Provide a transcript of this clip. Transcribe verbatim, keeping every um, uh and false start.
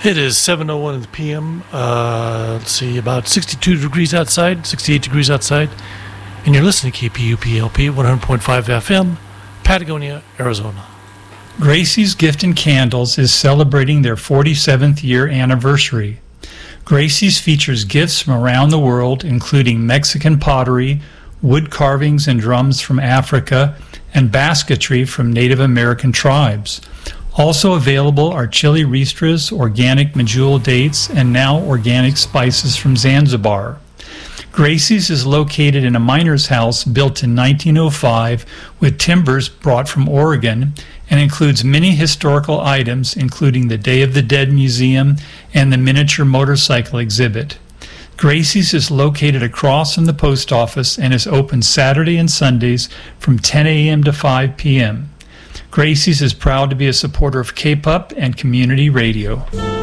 It is seven oh one p.m. Uh, let's see, about sixty-two degrees outside, sixty-eight degrees outside. And you're listening to K P U P L P one hundred point five F M, Patagonia, Arizona. Gracie's Gift and Candles is celebrating their forty-seventh year anniversary. Gracie's features gifts from around the world, including Mexican pottery, wood carvings and drums from Africa, and basketry from Native American tribes. Also available are chili ristras, organic medjool dates, and now organic spices from Zanzibar. Gracie's is located in a miner's house built in nineteen oh five with timbers brought from Oregon and includes many historical items, including the Day of the Dead Museum and the miniature motorcycle exhibit. Gracie's is located across from the post office and is open Saturday and Sundays from ten a.m. to five p.m. Gracie's is proud to be a supporter of K P U P and community radio.